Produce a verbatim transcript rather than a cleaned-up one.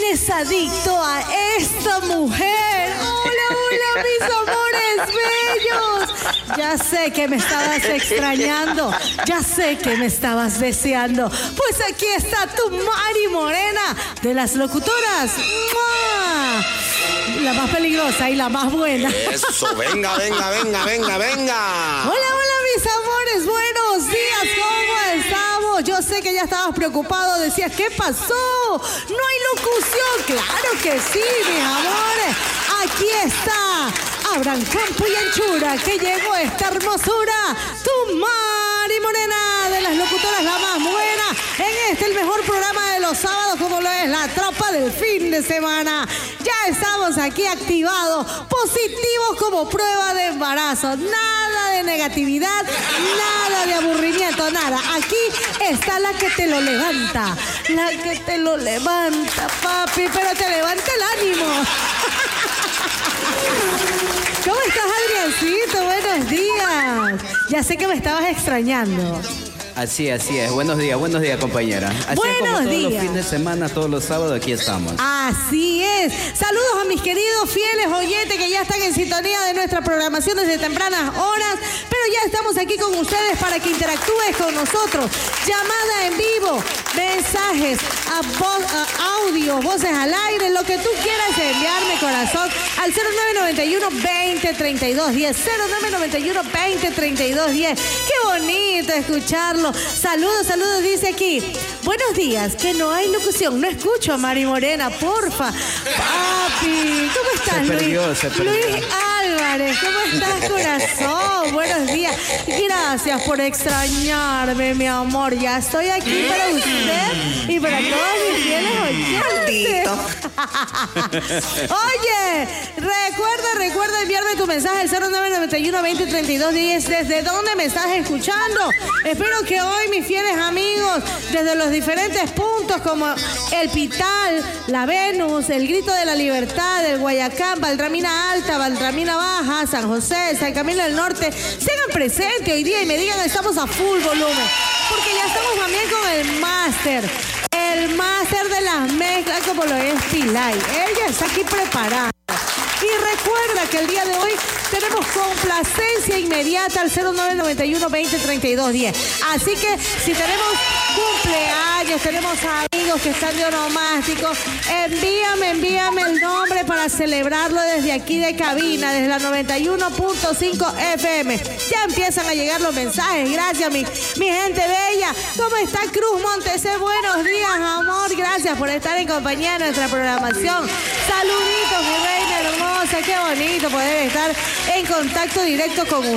es adicto a esta mujer. Hola, hola, mis amores bellos. Ya sé que me estabas extrañando. Ya sé que me estabas deseando. Pues aquí está tu Mari Morena de las locutoras. ¡Mua! La más peligrosa y la más buena. Eso, venga, venga, venga, venga, venga. Hola, hola, mis amores. Buenos días, ¿cómo estamos? Yo sé que ya estabas preocupado. Decías, ¿qué pasó? No hay locución. Claro que sí, mis amores. Aquí está Abraham Campo y Anchura, que llegó esta hermosura. Tu Mari Morena de las locutoras, la más buena. En este, el mejor programa de los sábados, como lo es la tropa del fin de semana. Ya estamos aquí activados, positivos como prueba de embarazo. Nada de negatividad, nada de aburrimiento, nada. Aquí está la que te lo levanta, la que te lo levanta, papi, pero te levanta el ánimo. ¿Cómo estás, Adriancito? Buenos días. Ya sé que me estabas extrañando. Así, así es. Buenos días, buenos días, compañera. Así Buenos es como todos días. los fines de semana, todos los sábados, aquí estamos. Así es. Saludos a mis queridos fieles oyentes que ya están en sintonía de nuestra programación desde tempranas horas, pero ya estamos aquí con ustedes para que interactúes con nosotros. Llamada en vivo, mensajes, a voz, a audio, voces al aire, lo que tú quieras enviarme, corazón, al cero nueve nueve uno, veinte, treinta y dos diez. cero nueve nueve uno, veinte, treinta y dos diez. Qué bonito escucharlo. Saludos, saludos, dice aquí. Buenos días, que no hay locución. No escucho a Mari Morena, porfa. Papi, ¿cómo estás, Se perdió, Luis? se perdió. Luis Álvarez, ¿cómo estás, corazón? Buenos días. Gracias por extrañarme, mi amor. Ya estoy aquí para usted y para todos mis fieles oyentes. Oye, recuerda, recuerda enviarme tu mensaje al cero nueve nueve uno, veinte, treinta y dos diez. ¿Desde dónde me estás escuchando? Espero que hoy, mis fieles amigos, desde los diferentes puntos como El Pital, La Venus, El Grito de la Libertad, El Guayacán, Valdramina Alta, Valdramina Baja, San José, San Camilo del Norte, se hagan presente hoy día y me digan, estamos a full volumen, porque ya estamos también con el máster, el máster de las mezclas, como lo es Pilay. Ella está aquí preparada. Y recuerda que el día de hoy tenemos complacencia inmediata al cero nueve nueve uno, veinte, treinta y dos diez. Así que si tenemos cumpleaños, tenemos amigos que están de onomástico, envíame, envíame el nombre para celebrarlo desde aquí de cabina, desde la noventa y uno punto cinco F M. Ya empiezan a llegar los mensajes. Gracias, mi, mi gente bella. ¿Cómo está Cruz Montese? Buenos días, amor. Gracias por estar en compañía de nuestra programación. Saluditos, mi reina hermosa. Qué bonito poder estar en contacto directo con usted.